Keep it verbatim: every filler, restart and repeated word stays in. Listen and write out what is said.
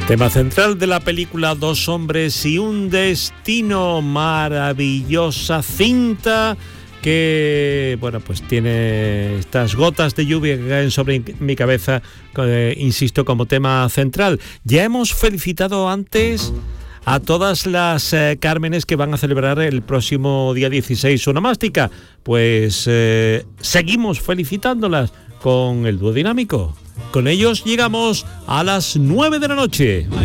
Tema central de la película Dos hombres y un destino, maravillosa cinta que, bueno, pues tiene estas gotas de lluvia que caen sobre mi cabeza, eh, insisto, como tema central. Ya hemos felicitado antes a todas las eh, Cármenes que van a celebrar el próximo día dieciséis su onomástica. Pues eh, seguimos felicitándolas con el dúo dinámico. Con ellos llegamos a las nueve de la noche.